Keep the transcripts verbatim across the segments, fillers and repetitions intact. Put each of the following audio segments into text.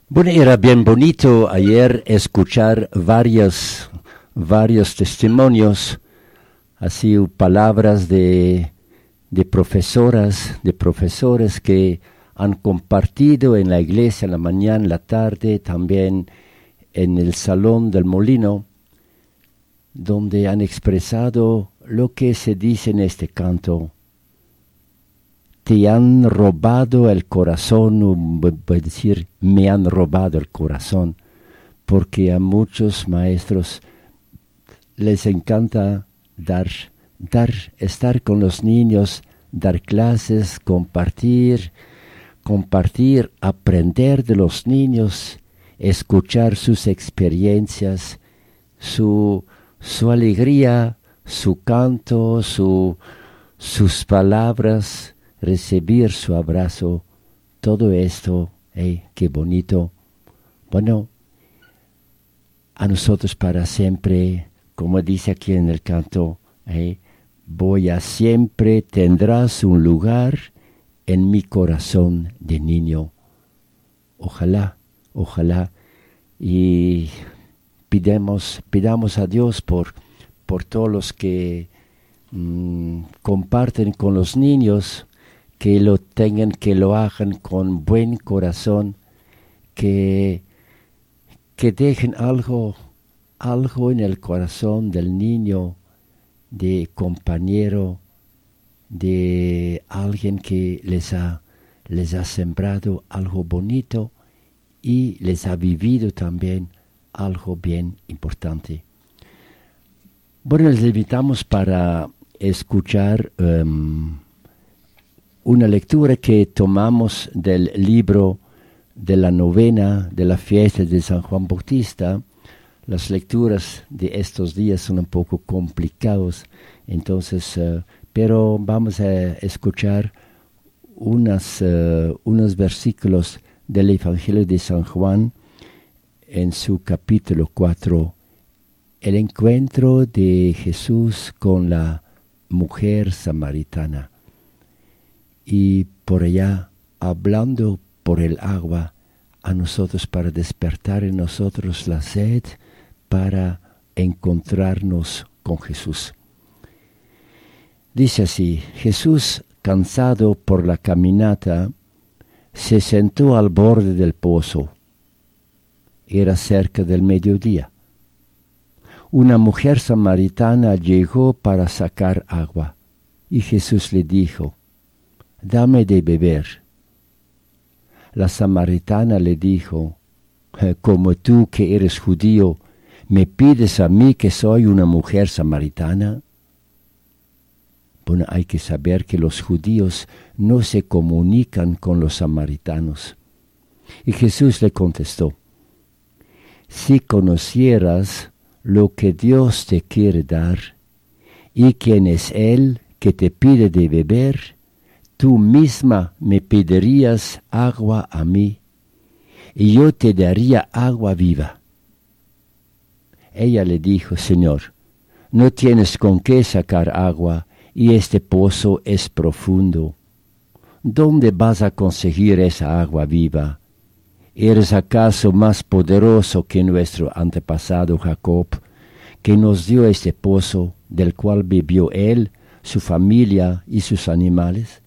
Bueno, era bien bonito ayer escuchar varios, varios testimonios, así palabras de, de profesoras, de profesores que han compartido en la iglesia en la mañana, en la tarde, también en el salón del molino, donde han expresado lo que se dice en este canto. Te han robado el corazón, o voy a decir, me han robado el corazón, porque a muchos maestros les encanta dar, dar, estar con los niños, dar clases, compartir, compartir, aprender de los niños, escuchar sus experiencias, su, su alegría, su canto, su, sus palabras, recibir su abrazo, todo esto, hey, qué bonito. Bueno, a nosotros para siempre, como dice aquí en el canto, hey, voy a siempre, tendrás un lugar en mi corazón de niño. Ojalá, ojalá, y pidamos, pidamos a Dios por, por todos los que mmm, comparten con los niños, que lo tengan, que lo hagan con buen corazón, que, que dejen algo, algo en el corazón del niño, de compañero, de alguien que les ha, les ha sembrado algo bonito y les ha vivido también algo bien importante. Bueno, les invitamos para escuchar um, una lectura que tomamos del libro de la novena de la fiesta de San Juan Bautista. Las lecturas de estos días son un poco complicados, entonces, uh, pero vamos a escuchar unas, uh, unos versículos del Evangelio de San Juan en su capítulo cuatro, el encuentro de Jesús con la mujer samaritana. Y por allá, hablando por el agua, a nosotros para despertar en nosotros la sed, para encontrarnos con Jesús. Dice así: Jesús, cansado por la caminata, se sentó al borde del pozo. Era cerca del mediodía. Una mujer samaritana llegó para sacar agua, y Jesús le dijo: dame de beber. La samaritana le dijo: ¿como tú que eres judío, me pides a mí que soy una mujer samaritana? Bueno, hay que saber que los judíos no se comunican con los samaritanos. Y Jesús le contestó: si conocieras lo que Dios te quiere dar, y quién es Él que te pide de beber, tú misma me pedirías agua a mí, y yo te daría agua viva. Ella le dijo: Señor, no tienes con qué sacar agua, y este pozo es profundo. ¿Dónde vas a conseguir esa agua viva? ¿Eres acaso más poderoso que nuestro antepasado Jacob, que nos dio este pozo, del cual bebió él, su familia y sus animales?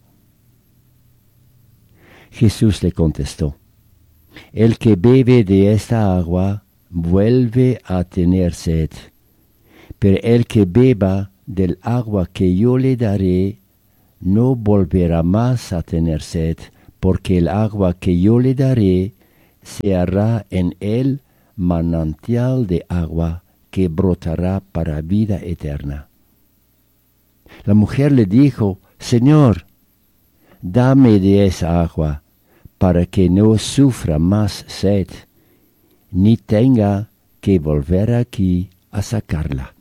Jesús le contestó: el que bebe de esta agua vuelve a tener sed, pero el que beba del agua que yo le daré no volverá más a tener sed, porque el agua que yo le daré se hará en él manantial de agua que brotará para vida eterna. La mujer le dijo: Señor, dame de esa agua, para que no sufra más sed, ni tenga que volver aquí a sacarla.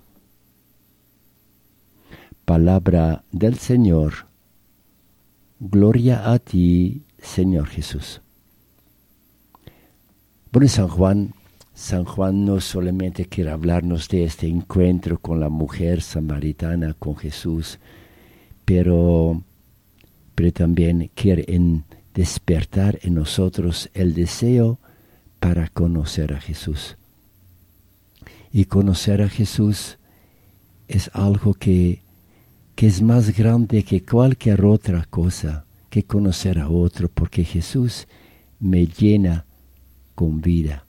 Palabra del Señor. Gloria a ti, Señor Jesús. Bueno, San Juan, San Juan no solamente quiere hablarnos de este encuentro con la mujer samaritana, con Jesús, pero, pero también quiere en despertar en nosotros el deseo para conocer a Jesús. Y conocer a Jesús es algo que, que es más grande que cualquier otra cosa, que conocer a otro, porque Jesús me llena con vida.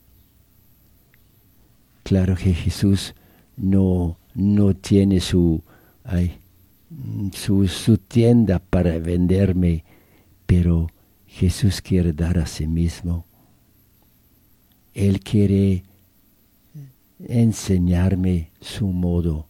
Claro que Jesús no, no tiene su, ay, su, su tienda para venderme, pero Jesús quiere dar a sí mismo. Él quiere enseñarme su modo.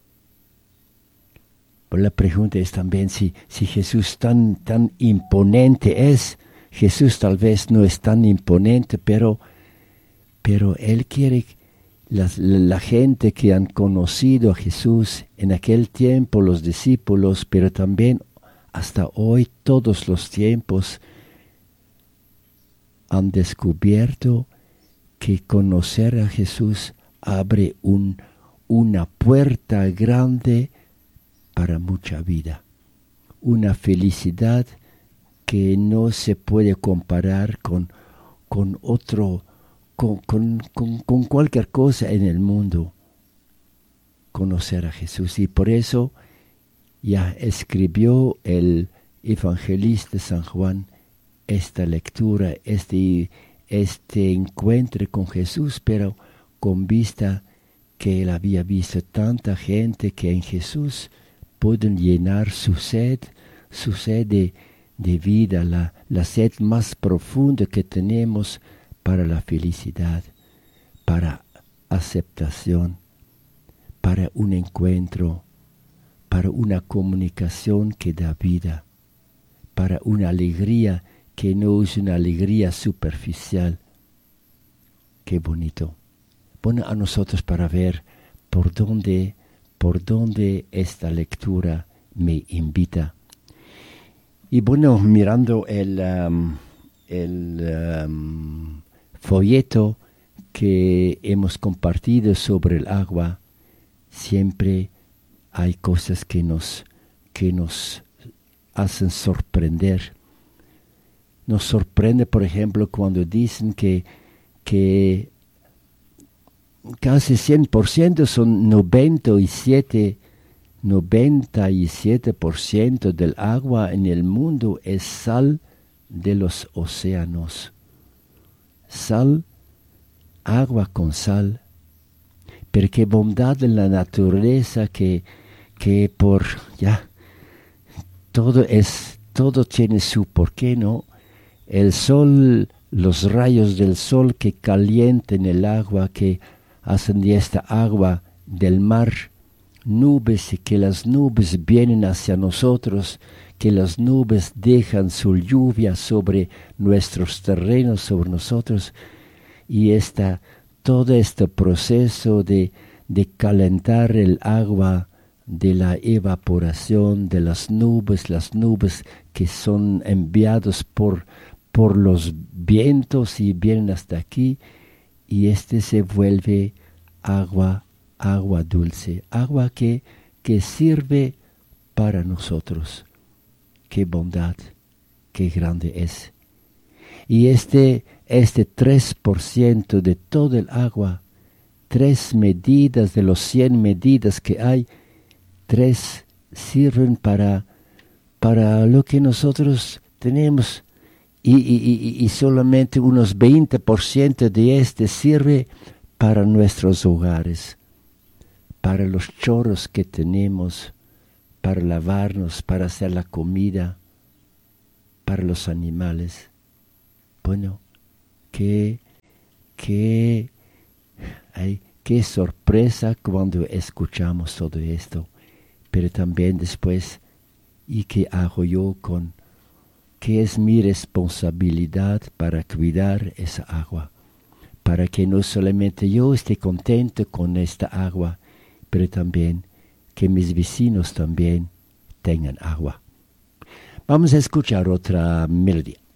Pero la pregunta es también si, si Jesús tan, tan imponente es. Jesús tal vez no es tan imponente, pero, pero Él quiere la, la gente que han conocido a Jesús en aquel tiempo, los discípulos, pero también hasta hoy, todos los tiempos, han descubierto que conocer a Jesús abre un, una puerta grande para mucha vida, una felicidad que no se puede comparar con, con otro, con, con, con, con cualquier cosa en el mundo. Conocer a Jesús. Y por eso ya escribió el evangelista San Juan esta lectura, este, este encuentro con Jesús, pero con vista que él había visto tanta gente que en Jesús pueden llenar su sed, su sed de, de vida, la, la sed más profunda que tenemos para la felicidad, para aceptación, para un encuentro, para una comunicación que da vida, para una alegría que no es una alegría superficial. Qué bonito. Bueno, a nosotros para ver por dónde, por dónde esta lectura me invita. Y bueno, mirando el, um, el um, folleto que hemos compartido sobre el agua, siempre hay cosas que nos, que nos hacen sorprender. Nos sorprende, por ejemplo, cuando dicen que, que casi cien por ciento son noventa y siete por ciento del agua en el mundo es sal de los océanos. Sal, agua con sal. Pero qué bondad de la naturaleza que, que por ya todo es todo tiene su porqué, ¿no? El sol, los rayos del sol que calientan el agua, que hacen de esta agua del mar nubes, y que las nubes vienen hacia nosotros, que las nubes dejan su lluvia sobre nuestros terrenos, sobre nosotros, y esta, todo este proceso de, de calentar el agua, de la evaporación de las nubes, las nubes que son enviadas por, por los vientos y vienen hasta aquí, y este se vuelve agua, agua dulce, agua que, que sirve para nosotros. Qué bondad, qué grande es. Y este, este tres por ciento de todo el agua, tres medidas de los cien medidas que hay, tres sirven para, para lo que nosotros tenemos. Y, y, y, y solamente unos veinte por ciento de este sirve para nuestros hogares, para los chorros que tenemos, para lavarnos, para hacer la comida, para los animales. Bueno, qué, qué, ay, qué sorpresa cuando escuchamos todo esto, pero también después, ¿y qué hago yo con qué es mi responsabilidad para cuidar esa agua? Para que no solamente yo esté contento con esta agua, pero también que mis vecinos también tengan agua. Vamos a escuchar otra melodía.